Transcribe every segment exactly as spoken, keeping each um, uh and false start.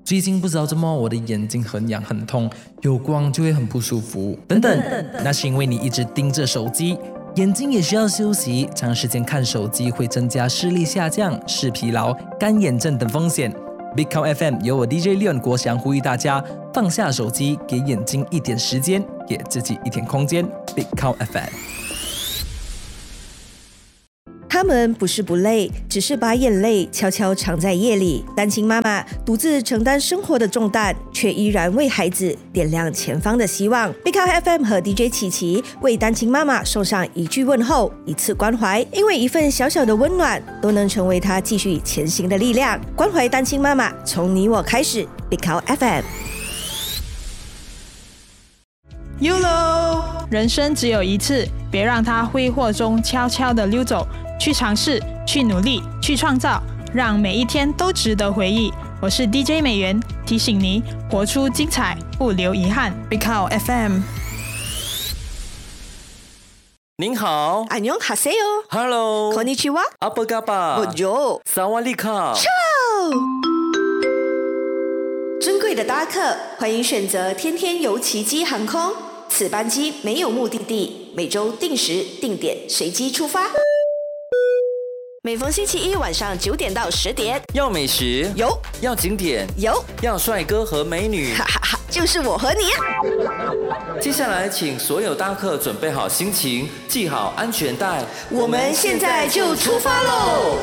最近不知道怎么我的眼睛很痒很痛，有光就会很不舒服等等，那是因为你一直盯着手机，眼睛也需要休息，长时间看手机会增加视力下降、视疲劳、干眼症等风险。Big Cow F M 由我 D J Leon 国祥呼吁大家放下手机，给眼睛一点时间，给自己一点空间。Big Cow F M。 他们不是不累，只是把眼泪悄悄藏在夜里。单亲妈妈独自承担生活的重担，却依然为孩子点亮前方的希望。Big Cow F M 和 D J 琪琪为单亲妈妈送上一句问候，一次关怀，因为一份小小的温暖，都能成为她继续前行的力量。关怀单亲妈妈，从你我开始。Big Cow F M。Y O L O， 人生只有一次，别让它挥霍中悄悄地溜走。去尝试，去努力，去创造，让每一天都值得回忆。我是 D J 美元，提醒你活出精彩，不留遗憾。Big Cow F M。 您好， 안녕하세요。 Hello， こんにちは。 阿波嘎巴， Bonjour， 萨瓦利卡。 尊贵的搭客，欢迎选择天天游奇迹航空。此班机没有目的地，每周定时定点随机出发。每逢星期一晚上九点到十点， 要美食有， 要景点有， 要帅哥和美女， 哈哈哈，就是我和你。 接下来，请所有搭客准备好心情，系好安全带， 我们现在就出发喽！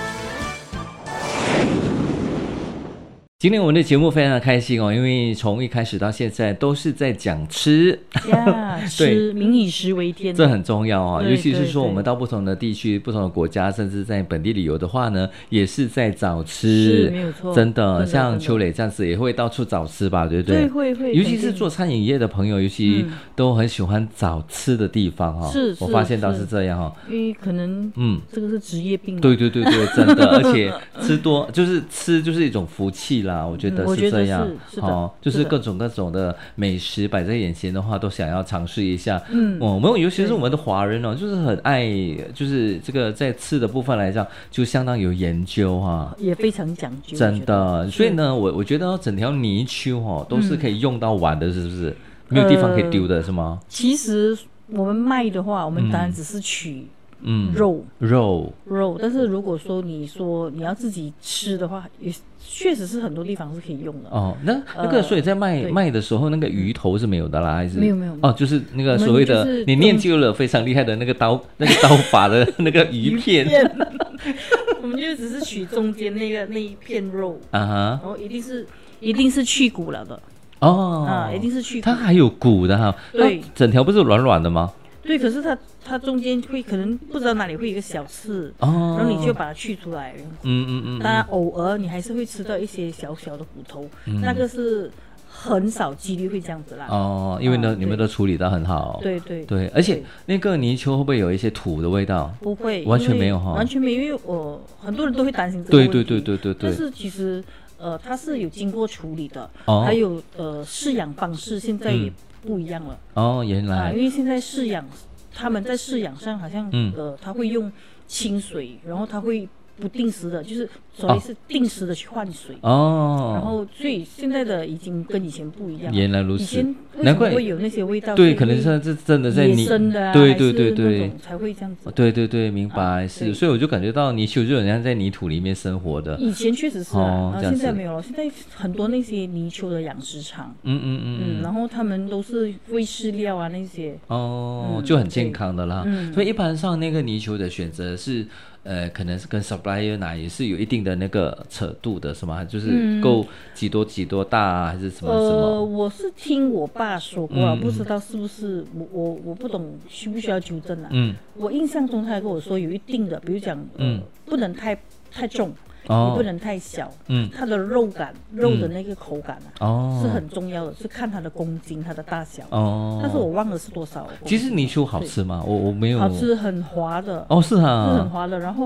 今天我们的节目非常的开心哦，因为从一开始到现在都是在讲吃呀，吃民以食为天， 这很重要哦。 对尤其是说我们到不同的地区、不同的国家，甚至在本地旅游的话呢，也是在找吃， 是没有错， 真的， 真的像秋磊这样子也会到处找吃吧，对不对？ 对，会会， 尤其是做餐饮业的朋友，尤其都很喜欢找吃的地方哈、哦。 是， 我发现到是这样哈、哦， 因为可能嗯，这个是职业病。 对对对对，真的，而且吃多就是吃就是一种福气啦，我觉得是。这样是哦，就是各种各种的美食摆在眼前的话，都想要尝试一下。 嗯， 哦，我们尤其是我们的华人哦，就是很爱，就是这个在吃的部分来讲，就相当有研究哈、啊， 也非常讲究。 真的，所以呢，我我觉得整条泥鳅哦都是可以用到完的，是不是？嗯、没有地方可以丢的是吗？ 其实我们卖的话，我们当然只是取。 嗯， 肉肉肉，但是如果说你说你要自己吃的话，也确实是很多地方是可以用的哦。那那个，所以在卖、呃、卖的时候，那个鱼头是没有的啦，还是没有没有哦，就是那个所谓的你练就了非常厉害的那个刀那个刀法的那个鱼片， 我们就只是取中间那个那一片肉啊哈， 然后一定是一定是去骨了的哦， 啊，一定是去骨， 它还有骨的哈， 对， 整条不是软软的吗？ 对，可是它它中间会可能不知道哪里会有一个小刺，哦，然后你就把它去出来。嗯嗯嗯。当然，偶尔你还是会吃到一些小小的骨头，嗯、那个是很少几率会这样子啦。 哦，因为呢，啊、你们都处理得很好。 对对对，而且那个泥鳅会不会有一些土的味道？ 不会， 完全没有哈， 完全没有，因为我很多人都会担心这个问题。 对对对对对对。 但是其实呃，它是有经过处理的，哦、还有呃饲养方式现在也不一样了。 嗯、哦，原来、 啊。因为现在饲养。他们在饲养上好像、嗯、呃，他会用清水，然后他会不定时的，就是所谓是定时的去换水哦。然后所以现在的已经跟以前不一样了。 原来如此。 以前为什么会有那些味道？ 对，可能是这真的在野生的啊， 对对对对， 才会这样子。 对对对，明白、啊、是。所以我就感觉到泥鳅就很像在泥土里面生活的。 以前确实是啊，哦、然后现在没有了。现在很多那些泥鳅的养殖场，嗯嗯嗯嗯，然后他们都是喂饲料啊那些。 哦，嗯、就很健康的啦。嗯、所以一般上那个泥鳅的选择是。呃，可能是跟 supplier 拿也是有一定的那个扯度的，是吗？就是够几多几多大啊，还是什么什么？ 呃，我是听我爸说过了，嗯、不知道是不是我我我不懂，需不需要纠正啊？嗯，我印象中他还跟我说有一定的，比如讲，嗯、呃，不能太太重。哦、也不能太小，嗯，它的肉感、肉的那个口感啊，哦，是很重要的，是看它的公斤、它的大小，哦，但是我忘了是多少。 其实泥鳅好吃吗？我我没有。 好吃，很滑的。 哦，是啊， 是很滑的。然后，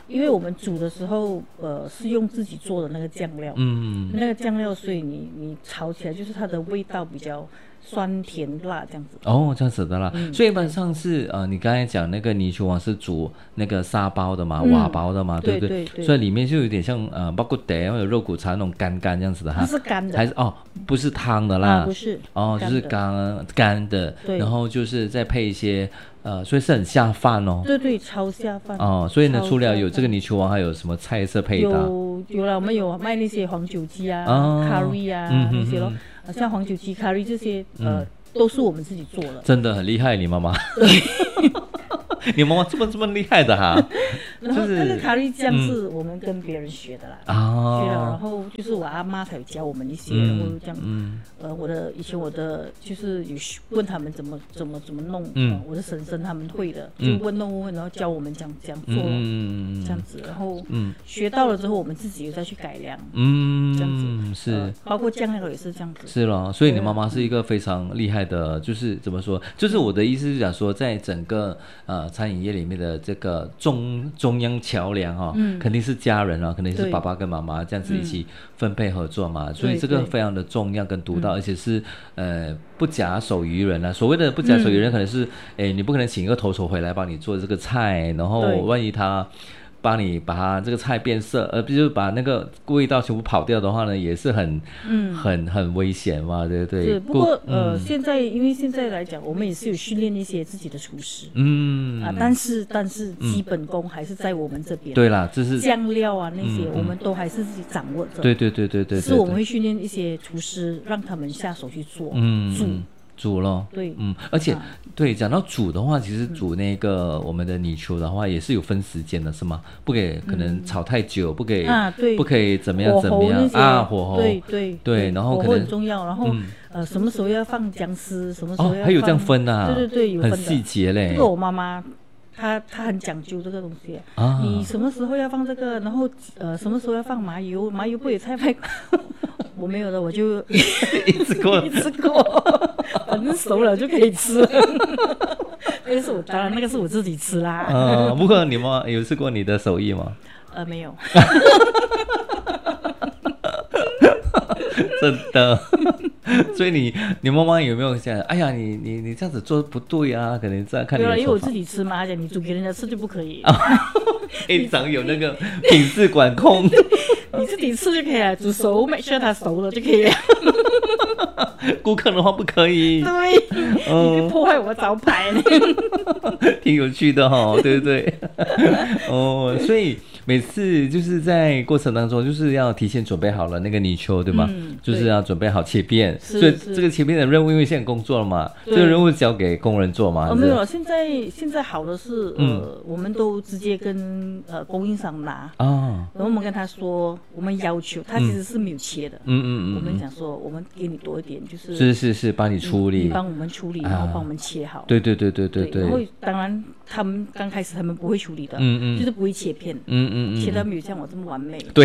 因为我们煮的时候，呃，是用自己做的那个酱料，嗯，那个酱料，所以你你炒起来就是它的味道比较酸甜辣这样子。 哦，这样子的啦。嗯、所以一般上是呃，你刚才讲那个泥鳅王是煮那个沙包的嘛，嗯、瓦包的嘛，对不对？对对对。所以里面就有点像呃，包括得或者肉骨茶那种干干这样子的哈。 它是干的。 还是哦，不是汤的啦。 啊，不是。 哦，就是干干的。对。然后就是再配一些。呃，所以是很下饭哦。 对对，超下饭。 哦，所以呢，除了有这个泥鳅王，还有什么菜色配搭？ 有有了，我们有卖那些黄酒鸡啊、哦、curry 啊、嗯、那些咯，像黄酒鸡、curry 这些，呃，嗯、都是我们自己做的。 真的很厉害，你妈妈。你妈妈这么这么厉害的哈， 然后那个咖喱酱是我们跟别人学的啦，啊、学了，然后就是我阿妈才有教我们一些，嗯、然后这样，嗯、呃，我的以前我的就是有问他们怎么怎么怎么弄，嗯、呃，我的婶婶他们会的，就问弄问，然后教我们这样这样做，嗯、这样子，然后嗯、学到了之后，我们自己又再去改良，嗯，这样子是、呃，包括酱料也是这样子， 是咯，所以你妈妈是一个非常厉害的，就是怎么说，就是我的意思是讲说，在整个呃。餐饮业里面的这个中中央桥梁哈、哦，嗯、肯定是家人啊，肯定是爸爸跟妈妈这样子一起分配合作嘛，嗯、所以这个非常的重要跟独到，而且是呃不假手于人啊。所谓的不假手于人，可能是哎、嗯、你不可能请一个投手回来帮你做这个菜，然后万一他。帮你把它这个菜变色，而不是把那个味道全部跑掉的话呢，也是很、嗯、很很危险嘛，对不对？ 是，不过、嗯、呃，现在因为现在来讲，我们也是有训练一些自己的厨师，嗯啊，但是但是基本功还是在我们这边。 对啦，这是酱料啊那些，嗯、我们都还是自己掌握着。 对对对对对， 是我们会训练一些厨师，让他们下手去做，嗯，煮。 煮咯， 对， 嗯，而且、啊、对讲到煮的话，其实煮那个、嗯、我们的泥鳅的话也是有分时间的，是吗？不给可能炒太久，嗯、不给啊，对，不可以怎么样怎么样啊，火候， 对对对，然后可能很重要，然后、嗯、呃什么时候要放姜丝，什么时候要放、 哦、还有这样分啊？ 对对对，有分的， 很细节嘞。 这个我妈妈。他他很讲究这个东西，啊、你什么时候要放这个，然后呃什么时候要放麻油，麻油不也太快，我没有的，我就一次过， 一次过，反正熟了就可以吃。那个是我当然那个是我自己吃啦。 啊，不过你妈有试过你的手艺吗？ 呃，没有。 真的，所以你你妈妈有没有想，哎呀，你你你这样子做不对啊？可能在看你的手法。 对啊，因为我自己吃嘛，而且你煮给人家吃就不可以。 非常有那个品质管控。 你自己吃就可以了，煮熟 make sure 它熟了就可以了。 顾客的话不可以。 对，嗯、你破坏我招牌。 挺有趣的哈、哦，对不对？哦，所以每次就是在过程当中，就是要提前准备好了那个泥鳅，对吗？嗯、就是要准备好切片，所以这个切片的任务，因为现在工作了嘛，这个任务交给工人做嘛。 哦，没有，现在现在好的是，呃，嗯、我们都直接跟呃供应商拿啊，然后我们跟他说，我们要求他其实是没有切的，嗯嗯嗯，我们讲说，我们给你多一点，就是是是是，帮你处理， 你帮我们处理，然后帮我们切好。 对对对对对对。 然后当然他们刚开始他们不会处理的，嗯嗯，就是不会切片，嗯嗯嗯，切到没有像我这么完美。 对。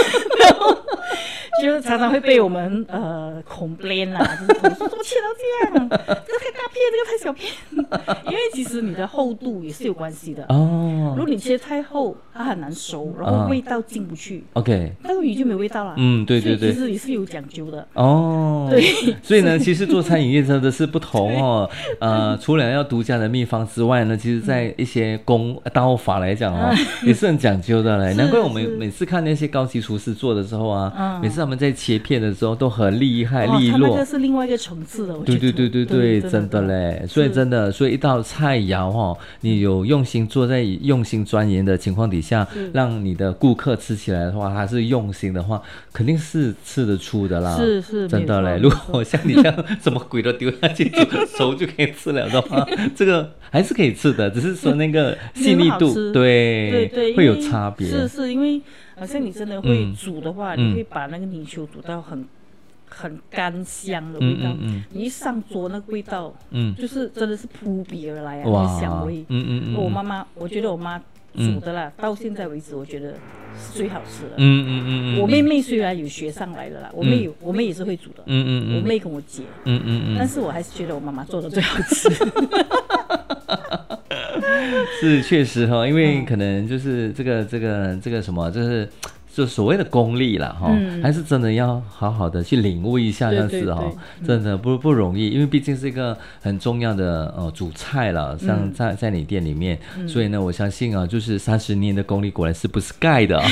就常常会被我们呃 complain 啊，就是投诉怎么切到这样，这个太大片，这个太小片，因为其实你的厚度也是有关系的哦。如果你切太厚，它很难熟，然后味道进不去。OK， 那个鱼就没味道了。嗯，对对对，其实也是有讲究的哦。对， 所以呢，其实做餐饮业真的是不同哦。呃，除了要独家的秘方之外呢，其实在一些工刀法来讲哦，也是很讲究的嘞。难怪我们每次看那些高级厨师做的时候啊，每次他们在切片的时候都很厉害利落， 那个是另外一个层次的。 对对对对对，真的嘞。所以真的，所以一道菜肴哈，你有用心做，在用心钻研的情况底下，让你的顾客吃起来的话，他是用心的话，肯定是吃得出的啦。 是是， 真的嘞。如果像你这样什么鬼都丢下去煮熟就可以吃了的话，这个还是可以吃的，只是说那个细腻度，对对对， 会有差别。 是是因为。好像你真的会煮的话，嗯、你会把那个泥鳅煮到很很干香的味道。嗯嗯嗯、你一上桌，那个味道，嗯、就是真的是扑鼻而来啊，那个香味。嗯嗯嗯、我妈妈，我觉得我妈煮的啦，嗯、到现在为止，我觉得是最好吃的。嗯嗯嗯、我妹妹虽然有学上来的啦，我妹有，嗯、我妹也是会煮的。嗯嗯嗯、我妹跟我姐。嗯嗯嗯、但是我还是觉得我妈妈做的最好吃。 是确实哈，因为可能就是这个这个这个什么，就是就所谓的功力啦哈、嗯，还是真的要好好的去领悟一下这样子哈，真的不不容易，因为毕竟是一个很重要的呃主菜了，像在在你店里面、嗯，所以呢，我相信啊，就是三十年的功力果然是不是盖的、啊。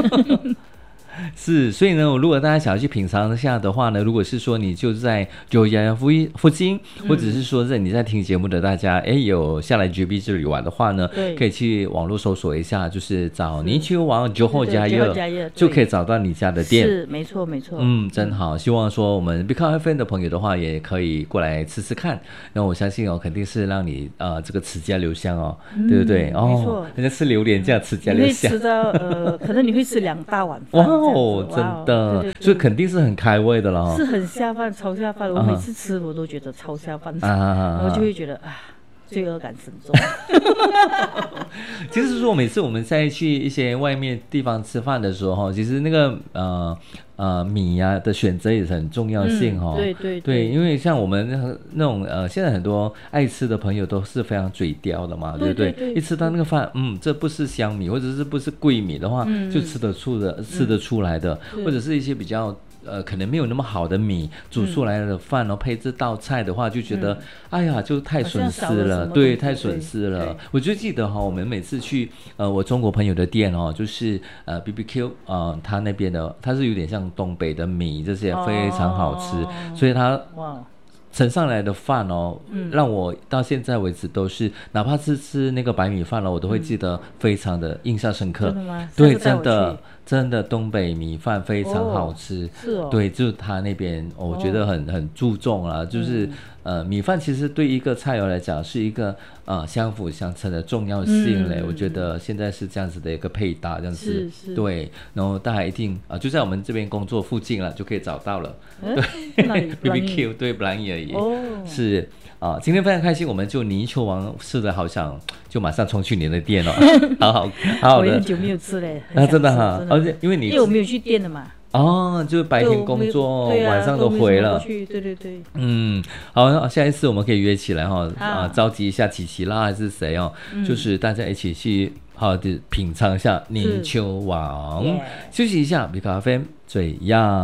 是，所以呢，如果大家想要去品尝一下的话呢，如果是说你就在九牙附附近，或者是说在你在听节目的大家，哎、嗯，有下来绝壁这里玩的话呢，可以去网络搜索一下，就是找泥鳅王九后家业，就可以找到你家的店。 是，没错，没错。 嗯，真好。希望说我们 Big F M 的朋友的话，也可以过来吃吃看。那我相信哦，肯定是让你呃这个齿颊留香哦，嗯、对不对？哦，没错，人家吃榴莲这样齿颊留香， 你会吃到呃，可能你会吃两大碗饭。 哦，真的，对对对，所以肯定是很开胃的了， 是很下饭，超下饭。我每次吃我都觉得超下饭，啊、我就会觉得啊，罪恶感深重。 其实说每次我们在去一些外面地方吃饭的时候，其实那个呃呃米啊的选择也是很重要性哈、嗯。 对对对, 对，因为像我们那那种呃，现在很多爱吃的朋友都是非常嘴刁的嘛，对不 对, 对, 对, 对？一吃到那个饭，嗯，这不是香米或者是不是桂米的话，嗯、就吃得出的、嗯、吃得出来的，嗯、或者是一些比较。呃，可能没有那么好的米煮出来的饭哦，嗯、配这道菜的话，就觉得、嗯、哎呀，就太损失了，对，太损失了。我就记得哈、哦，我们每次去呃我中国朋友的店哦，就是呃 B B Q 呃他那边的，它是有点像东北的米，这些非常好吃，哦、所以它哇。盛上来的饭哦、嗯，让我到现在为止都是，哪怕是吃那个白米饭了，我都会记得非常的印象深刻。 真的吗？ 对，真的，真的东北米饭非常好吃。 哦、是哦。 对，就是他那边、哦，我觉得很很注重啦，就是、嗯、呃，米饭其实对一个菜肴来讲是一个呃相辅相成的重要性嘞、嗯。我觉得现在是这样子的一个配搭，这样子。 是是。 对，然后大家一定啊、呃，就在我们这边工作附近了，就可以找到了。 嗯、 对 ，B B Q 对，不然也。 哦， 是啊，今天非常开心，我们就泥鳅王吃的好想就马上冲去你的店哦，好好好好的。 我很久没有吃嘞， 啊，真的哈，而且因为你因为我没有去店的嘛。 哦，就是白天工作，啊、晚上都回了。 对对对。 嗯，好，下一次我们可以约起来哈、哦，啊，召集一下琪琪啦，还是谁哦、嗯，就是大家一起去好好的品尝一下泥鳅王。休息一下，Big F M 最样。